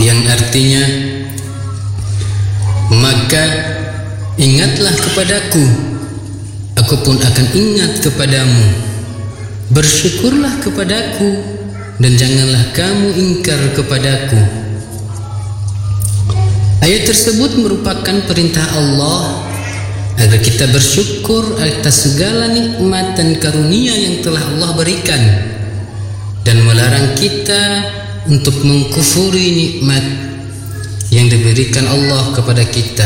yang artinya, maka ingatlah kepadaku, aku pun akan ingat kepadamu. Bersyukurlah kepadaku dan janganlah kamu ingkar kepadaku. Ayat tersebut merupakan perintah Allah agar kita bersyukur atas segala nikmat dan karunia yang telah Allah berikan, dan melarang kita untuk mengkufuri nikmat yang diberikan Allah kepada kita.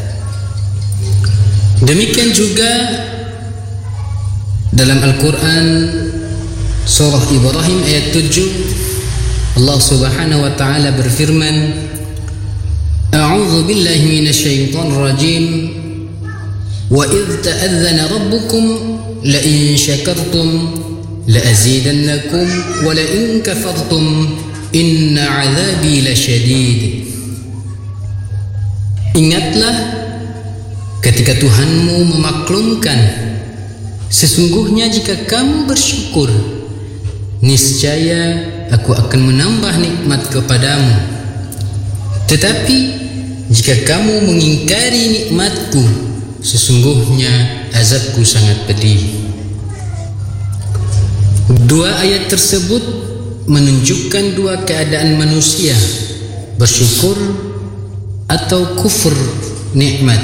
Demikian juga dalam Al-Quran surah Ibrahim ayat 7, Allah subhanahu wa ta'ala berfirman, A'udzu billahi minasyaitonir rajim, wa idh ta'adzana rabbukum la in syakartum la azidannakum wa la in kafartum inna 'adzabi lasyadid. Ingatlah ketika Tuhanmu memaklumkan, sesungguhnya jika kamu bersyukur, niscaya aku akan menambah nikmat kepadamu. Tetapi jika kamu mengingkari nikmatku, sesungguhnya azabku sangat pedih. Dua ayat tersebut menunjukkan dua keadaan manusia, bersyukur atau kufur nikmat.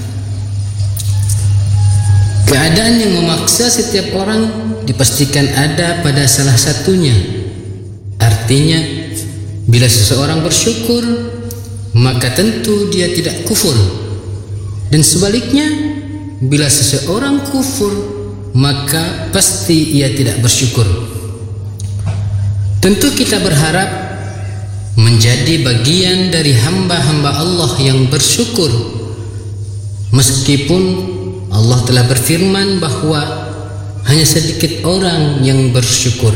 Keadaan yang memaksa setiap orang dipastikan ada pada salah satunya. Artinya, bila seseorang bersyukur, maka tentu dia tidak kufur. Dan sebaliknya, bila seseorang kufur, maka pasti ia tidak bersyukur. Tentu kita berharap menjadi bagian dari hamba-hamba Allah yang bersyukur, meskipun Allah telah berfirman bahwa hanya sedikit orang yang bersyukur.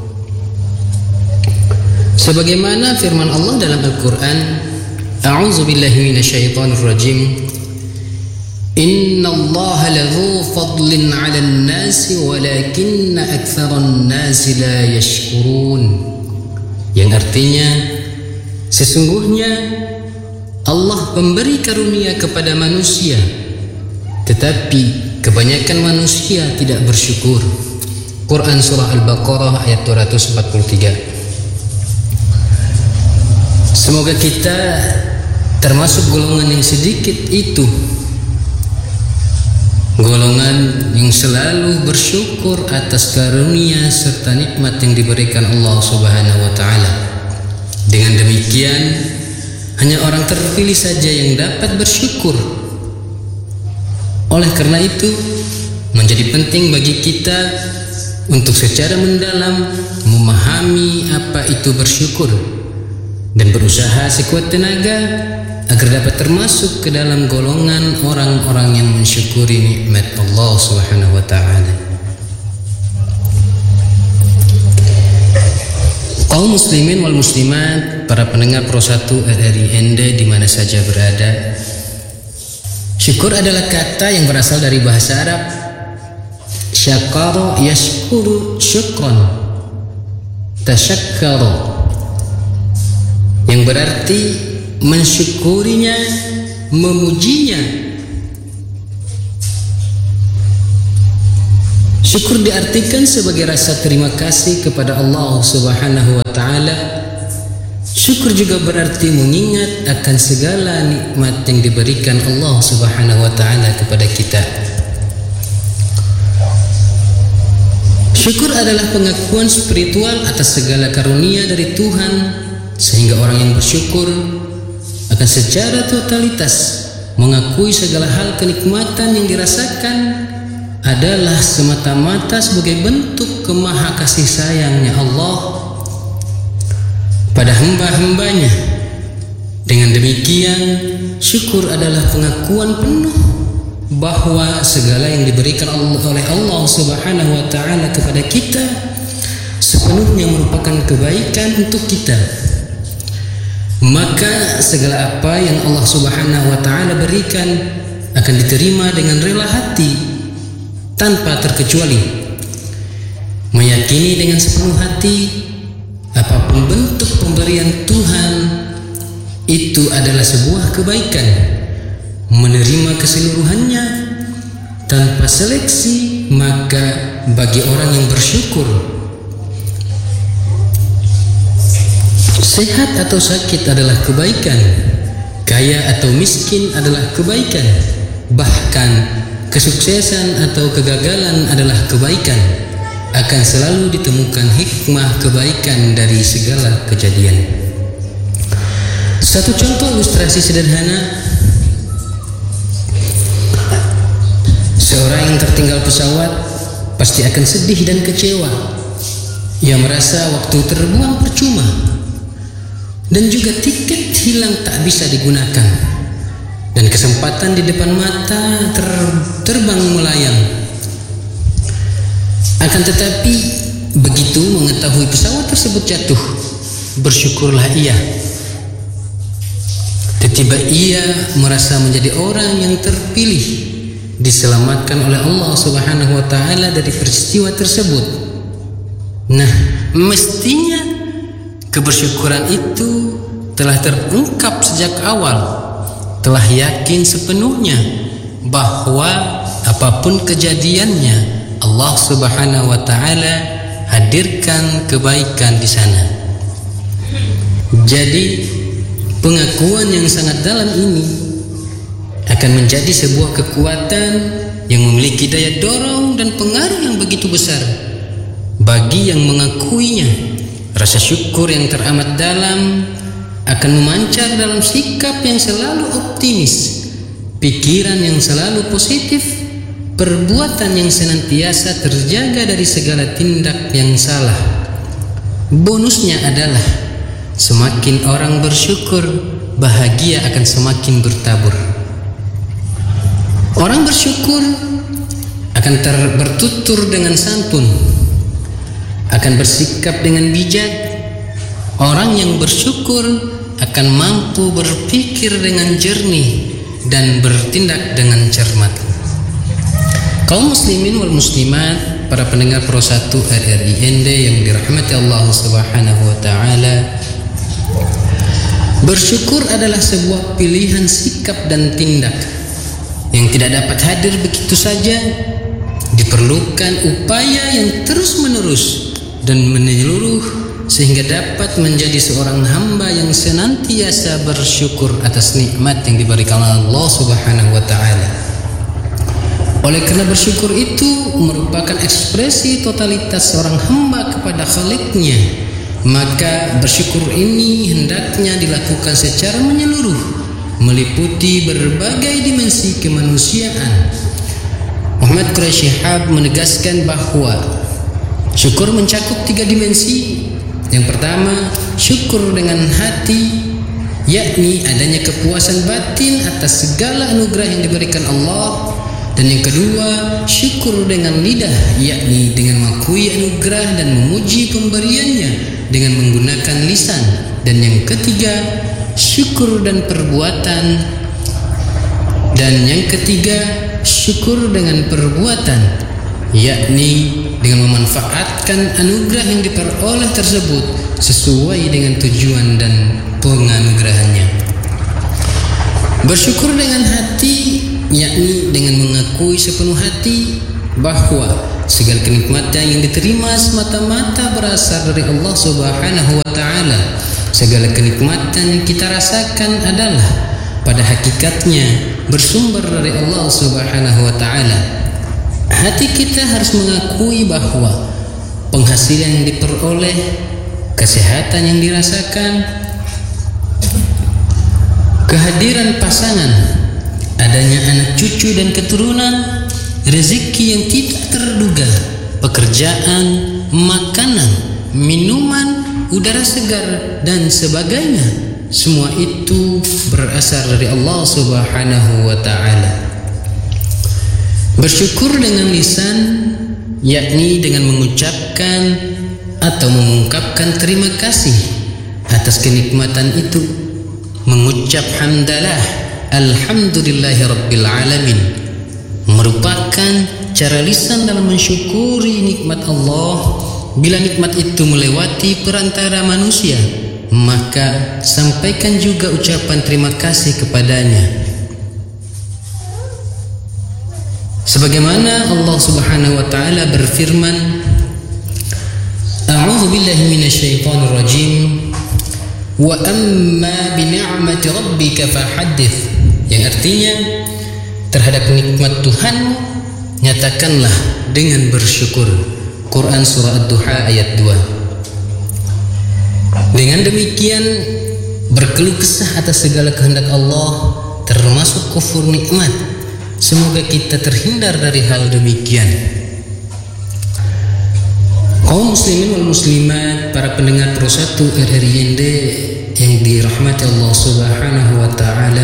Sebagaimana firman Allah dalam Al-Quran, A'udzu billahi minasyaitonir rajim, Innallaha lahu fadlin 'alan nasi walakinna aktsaran nasi la yashkurun. Yang artinya, sesungguhnya Allah memberi karunia kepada manusia, tetapi kebanyakan manusia tidak bersyukur. Quran surah Al-Baqarah ayat 243. Semoga kita termasuk golongan yang sedikit itu, golongan yang selalu bersyukur atas karunia serta nikmat yang diberikan Allah Subhanahu wa ta'ala. Dengan demikian, hanya orang terpilih saja yang dapat bersyukur. Oleh karena itu, menjadi penting bagi kita untuk secara mendalam memahami apa itu bersyukur dan berusaha sekuat tenaga agar dapat termasuk ke dalam golongan orang-orang yang mensyukuri nikmat Allah Subhanahu wa ta'ala. Kaum muslimin wal muslimat, para pendengar Pro 1 RRI Ende di mana saja berada, syukur adalah kata yang berasal dari bahasa Arab syakara yashkuru syukran, tasyakkara, yang berarti mensyukurinya, memujinya. Syukur diartikan sebagai rasa terima kasih kepada Allah Subhanahu wa ta'ala. Syukur juga berarti mengingat akan segala nikmat yang diberikan Allah Subhanahu wa ta'ala kepada kita. Syukur adalah pengakuan spiritual atas segala karunia dari Tuhan, sehingga orang yang bersyukur akan secara totalitas mengakui segala hal kenikmatan yang dirasakan adalah semata-mata sebagai bentuk kemaha kasih sayangnya Allah pada hamba-hambanya. Dengan demikian, syukur adalah pengakuan penuh bahwa segala yang diberikan oleh Allah Subhanahu wa ta'ala kepada kita sepenuhnya merupakan kebaikan untuk kita. Maka segala apa yang Allah Subhanahu wa ta'ala berikan akan diterima dengan rela hati tanpa terkecuali. Meyakini dengan sepenuh hati apapun bentuk pemberian Tuhan itu adalah sebuah kebaikan. Menerima keseluruhannya tanpa seleksi, maka bagi orang yang bersyukur, sehat atau sakit adalah kebaikan, kaya atau miskin adalah kebaikan, bahkan kesuksesan atau kegagalan adalah kebaikan. Akan selalu ditemukan hikmah kebaikan dari segala kejadian. Satu contoh ilustrasi sederhana, seorang yang tertinggal pesawat pasti akan sedih dan kecewa. Ia merasa waktu terbuang percuma, dan juga tiket hilang tak bisa digunakan, dan kesempatan di depan mata terbang melayang. Akan tetapi begitu mengetahui pesawat tersebut jatuh, bersyukurlah ia. Tiba-tiba ia merasa menjadi orang yang terpilih, diselamatkan oleh Allah Subhanahu wa taala dari peristiwa tersebut. Nah, mestinya kebersyukuran itu telah terungkap sejak awal, telah yakin sepenuhnya bahwa apapun kejadiannya, Allah Subhanahu wa taala hadirkan kebaikan di sana. Jadi pengakuan yang sangat dalam ini akan menjadi sebuah kekuatan yang memiliki daya dorong dan pengaruh yang begitu besar bagi yang mengakuinya. Rasa syukur yang teramat dalam akan memancar dalam sikap yang selalu optimis, pikiran yang selalu positif, perbuatan yang senantiasa terjaga dari segala tindak yang salah. Bonusnya adalah semakin orang bersyukur, bahagia akan semakin bertabur. Orang bersyukur akan bertutur dengan santun, akan bersikap dengan bijak. Orang yang bersyukur akan mampu berpikir dengan jernih dan bertindak dengan cermat. Kaum muslimin wal muslimat, para pendengar Pro 1 RRI ND yang dirahmati Allah Subhanahu wa taala, bersyukur adalah sebuah pilihan sikap dan tindak yang tidak dapat hadir begitu saja. Diperlukan upaya yang terus-menerus dan menyeluruh sehingga dapat menjadi seorang hamba yang senantiasa bersyukur atas nikmat yang diberikan Allah Subhanahu wa taala. Oleh karena bersyukur itu merupakan ekspresi totalitas seorang hamba kepada Khaliknya, maka bersyukur ini hendaknya dilakukan secara menyeluruh, meliputi berbagai dimensi kemanusiaan. Muhammad Quraisy Shihab menegaskan bahwa syukur mencakup 3 dimensi. Yang pertama, syukur dengan hati, yakni adanya kepuasan batin atas segala anugerah yang diberikan Allah. Dan yang kedua, syukur dengan lidah, yakni dengan mengakui anugerah dan memuji pemberiannya dengan menggunakan lisan. Dan yang ketiga, syukur dan perbuatan. Dan yang ketiga, syukur dengan perbuatan, yakni dengan memanfaatkan anugerah yang diperoleh tersebut sesuai dengan tujuan dan penganugerahannya. Bersyukur dengan hati, yakni dengan mengakui sepenuh hati bahwa segala kenikmatan yang diterima semata-mata berasal dari Allah Subhanahu wa taala. Segala kenikmatan yang kita rasakan adalah pada hakikatnya bersumber dari Allah Subhanahu wa taala. Hati kita harus mengakui bahwa penghasilan yang diperoleh, kesehatan yang dirasakan, kehadiran pasangan, adanya anak cucu dan keturunan, rezeki yang tidak terduga, pekerjaan, makanan, minuman, udara segar, dan sebagainya, semua itu berasal dari Allah Subhanahu wa ta'ala. Bersyukur dengan lisan, yakni dengan mengucapkan atau mengungkapkan terima kasih atas kenikmatan itu, mengucap hamdalah, alhamdulillahi rabbil alamin, merupakan cara lisan dalam mensyukuri nikmat Allah bila nikmat itu melewati perantara manusia, maka sampaikan juga ucapan terima kasih kepadanya. Sebagaimana Allah Subhanahu wa taala berfirman, A'udzu billahi minasyaitonir rajim. Wa amma bi ni'mati rabbika fahaddits. Yang artinya, terhadap nikmat Tuhanmu nyatakanlah dengan bersyukur. Quran surah Ad-Duha ayat 2. Dengan demikian berkeluh kesah atas segala kehendak Allah, termasuk kufur nikmat. Semoga kita terhindar dari hal demikian. Kaum muslimin wal muslimat, para pendengar Pro 1 RRIND yang dirahmati Allah Subhanahu wa taala,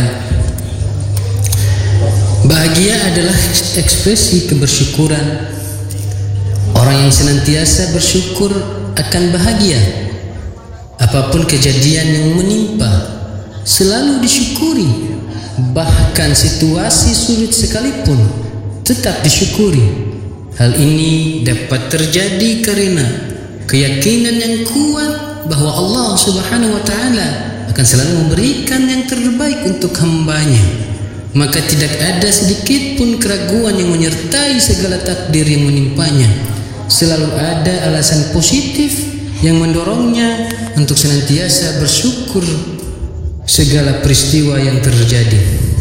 bahagia adalah ekspresi kebersyukuran. Orang yang senantiasa bersyukur akan bahagia. Apapun kejadian yang menimpa, selalu disyukuri. Bahkan situasi sulit sekalipun tetap disyukuri. Hal ini dapat terjadi karena keyakinan yang kuat bahwa Allah Subhanahu wa taala akan selalu memberikan yang terbaik untuk hambanya. Maka tidak ada sedikit pun keraguan yang menyertai segala takdir yang menimpanya. Selalu ada alasan positif yang mendorongnya untuk senantiasa bersyukur segala peristiwa yang terjadi.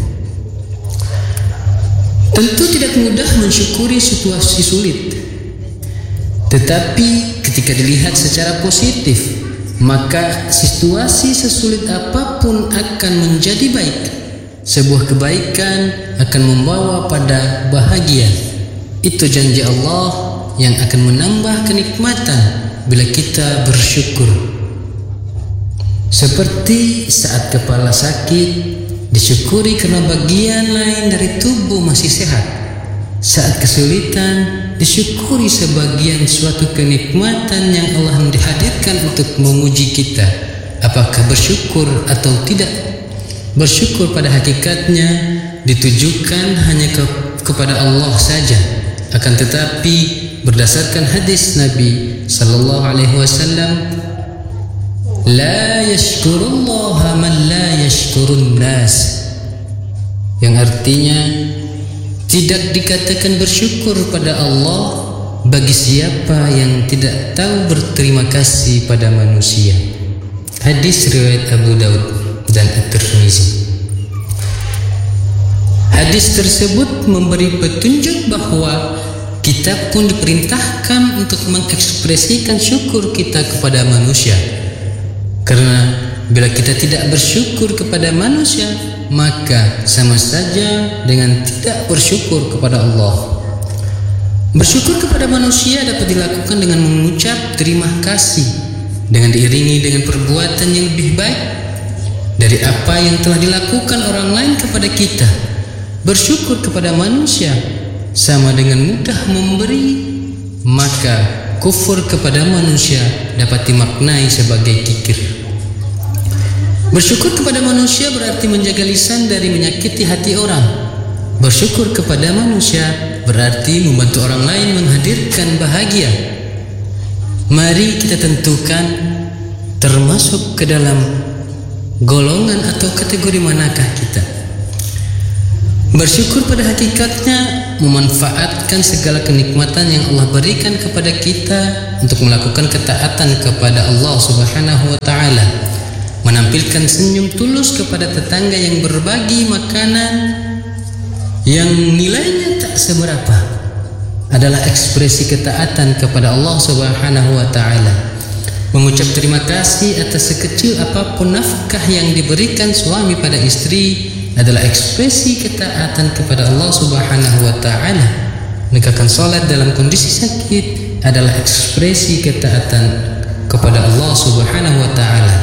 Tentu tidak mudah mensyukuri situasi sulit, tetapi ketika dilihat secara positif, maka situasi sesulit apapun akan menjadi baik. Sebuah kebaikan akan membawa pada bahagia. Itu janji Allah yang akan menambah kenikmatan bila kita bersyukur. Seperti saat kepala sakit, disyukuri karena bagian lain dari tubuh masih sehat. Saat kesulitan, disyukuri sebagian suatu kenikmatan yang Allah hadirkan untuk memuji kita. Apakah bersyukur atau tidak? Bersyukur pada hakikatnya ditujukan hanya kepada Allah saja. Akan tetapi berdasarkan hadis Nabi sallallahu alaihi wasallam, la yashkurullaha man la yashkurun nas, yang artinya tidak dikatakan bersyukur pada Allah bagi siapa yang tidak tahu berterima kasih pada manusia. Hadis riwayat Abu Daud dan At-Tirmizi. Hadis tersebut memberi petunjuk bahwa kita pun diperintahkan untuk mengekspresikan syukur kita kepada manusia. Karena bila kita tidak bersyukur kepada manusia, maka sama saja dengan tidak bersyukur kepada Allah. Bersyukur kepada manusia dapat dilakukan dengan mengucap terima kasih, dengan diiringi dengan perbuatan yang lebih baik dari apa yang telah dilakukan orang lain kepada kita. Bersyukur kepada manusia sama dengan mudah memberi, maka kufur kepada manusia dapat dimaknai sebagai kikir. Bersyukur kepada manusia berarti menjaga lisan dari menyakiti hati orang. Bersyukur kepada manusia berarti membantu orang lain menghadirkan bahagia. Mari kita tentukan termasuk ke dalam golongan atau kategori manakah kita. Bersyukur pada hakikatnya memanfaatkan segala kenikmatan yang Allah berikan kepada kita untuk melakukan ketaatan kepada Allah Subhanahu wa taala. Menampilkan senyum tulus kepada tetangga yang berbagi makanan yang nilainya tak seberapa adalah ekspresi ketaatan kepada Allah Subhanahu wa taala. Mengucap terima kasih atas sekecil apapun nafkah yang diberikan suami pada istri adalah ekspresi ketaatan kepada Allah Subhanahu wa taala. Menegakkan salat dalam kondisi sakit adalah ekspresi ketaatan kepada Allah Subhanahu wa taala.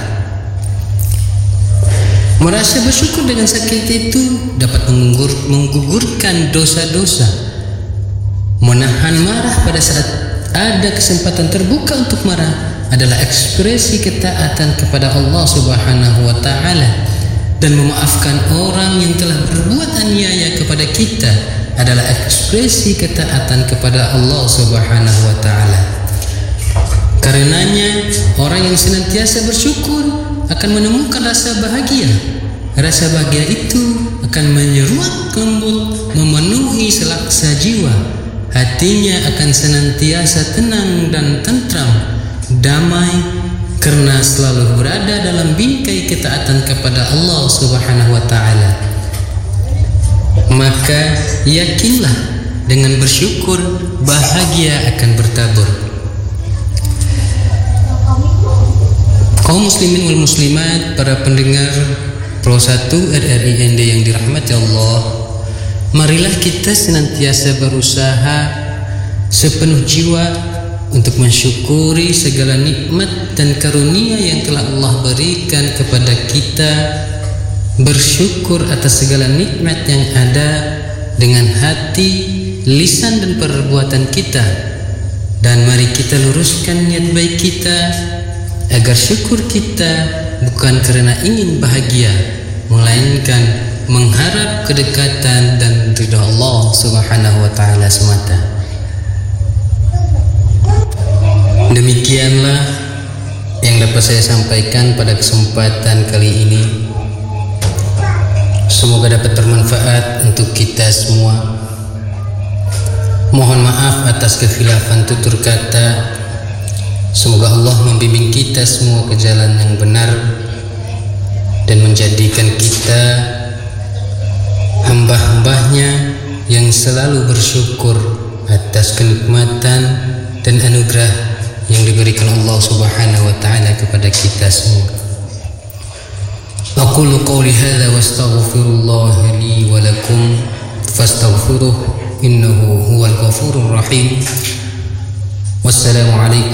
Merasa bersyukur dengan sakit itu dapat menggugurkan dosa-dosa. Menahan marah pada saat ada kesempatan terbuka untuk marah adalah ekspresi ketaatan kepada Allah Subhanahu wa taala. Dan memaafkan orang yang telah berbuat aniaya kepada kita adalah ekspresi ketaatan kepada Allah Subhanahu wa taala. Karenanya orang yang senantiasa bersyukur akan menemukan rasa bahagia. Rasa bahagia itu akan menyeruak lembut, memenuhi selaksa jiwa. Hatinya akan senantiasa tenang dan tentram, damai, karena selalu berada dalam bingkai ketaatan kepada Allah Subhanahu wa ta'ala. Maka yakinlah, dengan bersyukur bahagia akan bertabur. Kaum muslimin wal muslimat, para pendengar Pro 1 RRI ND yang dirahmati Allah, marilah kita senantiasa berusaha sepenuh jiwa untuk mensyukuri segala nikmat dan karunia yang telah Allah berikan kepada kita. Bersyukur atas segala nikmat yang ada dengan hati, lisan dan perbuatan kita. Dan mari kita luruskan niat baik kita agar syukur kita bukan karena ingin bahagia, melainkan mengharap kedekatan dan ridha Allah Subhanahu wa ta'ala semata. Demikianlah yang dapat saya sampaikan pada kesempatan kali ini. Semoga dapat bermanfaat untuk kita semua. Mohon maaf atas kekhilafan tutur kata. Semoga Allah membimbing kita semua ke jalan yang benar dan menjadikan kita hamba-hambanya yang selalu bersyukur atas kenikmatan dan anugerah yang diberikan Allah Subhanahu wa ta'ala kepada kita semua. Aqulu qawli hadza wastaghfirullah li wa lakum fastaghfiruh innahu huwal ghafurur rahim. Wassalamu alaikum